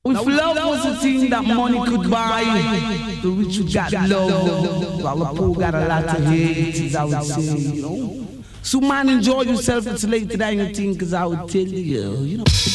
If love was a thing that money could buy, the rich would got love, while the poor got a lot of hate, as I would say, you know. So man, enjoy yourself, it's later than you think, as I would tell you, you know.